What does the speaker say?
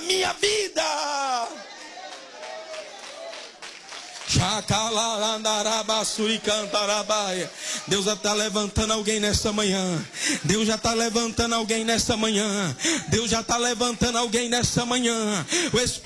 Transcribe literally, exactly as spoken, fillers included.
minha vida. Deus já está levantando alguém nessa manhã. Deus já está levantando alguém nessa manhã. Deus já está levantando alguém nessa manhã. O Espírito